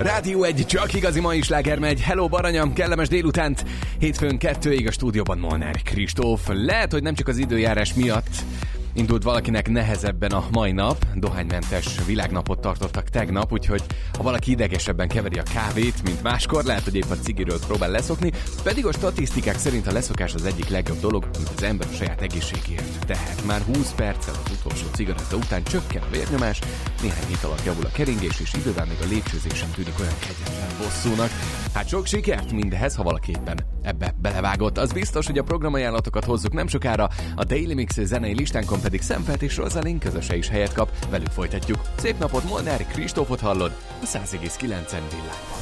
Rádió 1, csak igazi mai sláger megy. Hello Baranyam, kellemes délutánt. Hétfőn 2-ig a stúdióban Molnár Kristóf. Lehet, hogy nem csak az időjárás miatt indult valakinek nehezebben a mai nap. Dohánymentes világnapot tartottak tegnap, úgyhogy ha valaki idegesebben keveri a kávét, mint máskor, lehet, hogy épp a cigiről próbál leszokni, pedig a statisztikák szerint a leszokás az egyik legjobb dolog, amit az ember a saját egészségéért tehet. Már 20 perccel az utolsó cigaretta után csökken a vérnyomás, néhány hét alatt javul a keringés, és idővel még a lépcsőzés sem tűnik olyan kegyetlen bosszúnak. Hát sok sikert mindehhez, ha valaki éppen ebbe belevágott. Az biztos, hogy a programajánlatokat hozzuk nem sokára, a Daily Mix zenei listánkon pedig Szemfelt és Rosalind közöse is helyet kap, velük folytatjuk. Szép napot, Molnár Kristófot hallod a 100,9-en Villányban.